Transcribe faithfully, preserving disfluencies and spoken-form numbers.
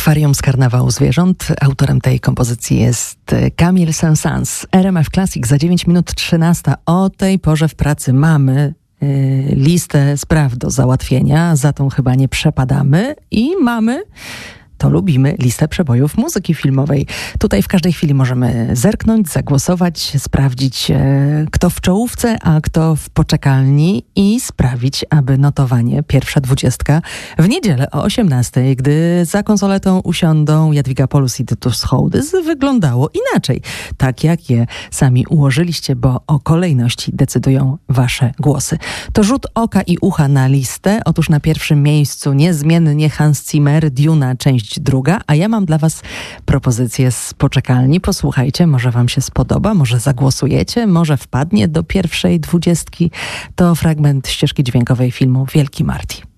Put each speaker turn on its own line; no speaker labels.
Akwarium z karnawału zwierząt. Autorem tej kompozycji jest Camille Saint-Saëns. R M F Classic za dziewięć minut trzynasta. O tej porze w pracy mamy yy, listę spraw do załatwienia. Za tą chyba nie przepadamy. I mamy... to lubimy listę przebojów muzyki filmowej. Tutaj w każdej chwili możemy zerknąć, zagłosować, sprawdzić e, kto w czołówce, a kto w poczekalni i sprawić, aby notowanie pierwsza dwudziestka w niedzielę o osiemnastej, gdy za konsoletą usiądą Jadwiga Polus i Tytus Hołdys, wyglądało inaczej. Tak jak je sami ułożyliście, bo o kolejności decydują wasze głosy. To rzut oka i ucha na listę. Otóż na pierwszym miejscu niezmiennie Hans Zimmer, Duna, część druga, a ja mam dla was propozycję z poczekalni. Posłuchajcie, może wam się spodoba, może zagłosujecie, może wpadnie do pierwszej dwudziestki. To fragment ścieżki dźwiękowej filmu Wielki Marty.